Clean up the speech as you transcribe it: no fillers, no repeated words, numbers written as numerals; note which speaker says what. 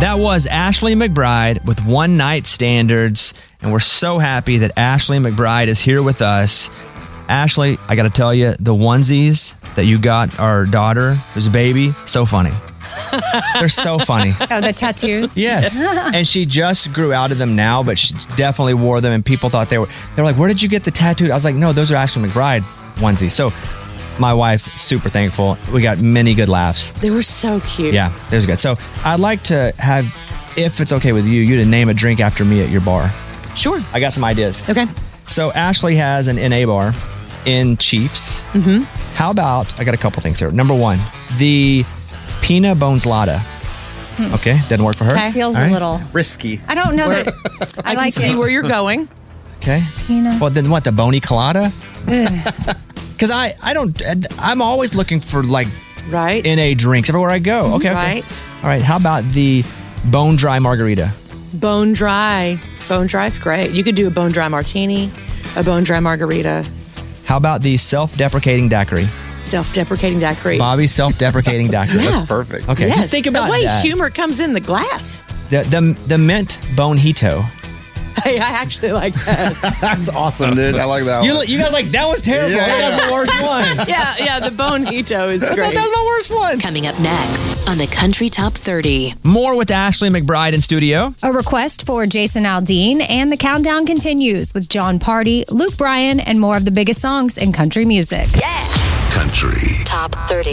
Speaker 1: That was Ashley McBryde with One Night Standards. And we're so happy that Ashley McBryde is here with us. Ashley, I got to tell you, the onesies that you got our daughter, who's a baby, so funny. They're so funny.
Speaker 2: Oh, the tattoos?
Speaker 1: Yes. And she just grew out of them now, but she definitely wore them. And people thought they were like, where did you get the tattoo? I was like, no, those are Ashley McBryde onesies. So my wife, super thankful. We got many good laughs.
Speaker 3: They were so cute.
Speaker 1: Yeah, it was good. So I'd like to have, if it's okay with you to name a drink after me at your bar.
Speaker 3: Sure.
Speaker 1: I got some ideas.
Speaker 3: Okay.
Speaker 1: So Ashley has an NA bar in Chiefs. Mm-hmm. How about, I got a couple things here. Number one, the Pina Bones Lotta. Okay, doesn't work for her.
Speaker 2: Okay. Feels
Speaker 1: All right.
Speaker 2: a little
Speaker 4: Risky.
Speaker 2: I don't know that.
Speaker 3: I can see where you're going.
Speaker 1: Okay.
Speaker 2: Pina.
Speaker 1: Well, then what, the Boney Colada? Because I'm always looking for like
Speaker 3: Right.
Speaker 1: NA drinks everywhere I go. Okay.
Speaker 3: Right.
Speaker 1: All right, how about the Bone Dry Margarita?
Speaker 3: Bone dry. Bone dry's great. You could do a bone dry martini, a bone dry margarita,
Speaker 1: How about the Self-Deprecating Daiquiri?
Speaker 3: self-deprecating daiquiri.
Speaker 1: Bobby's Self-Deprecating Daiquiri.
Speaker 3: Yeah.
Speaker 4: That's perfect.
Speaker 1: Okay,
Speaker 3: Yes.
Speaker 1: just think about
Speaker 3: the way
Speaker 1: that.
Speaker 3: humor comes in the glass.
Speaker 1: The mint bonito.
Speaker 3: Hey, I actually like that.
Speaker 4: That's awesome, dude. I like that one.
Speaker 1: You guys like, that was terrible.
Speaker 4: Yeah.
Speaker 1: That was the worst one.
Speaker 3: yeah, the bonito is
Speaker 1: I thought
Speaker 3: great.
Speaker 1: that was my worst one.
Speaker 5: Coming up next on the Country Top 30.
Speaker 1: More with Ashley McBryde in studio.
Speaker 2: A request for Jason Aldean, and the countdown continues with John Party, Luke Bryan, and more of the biggest songs in country music.
Speaker 5: Yeah.
Speaker 6: Country
Speaker 5: Top 30.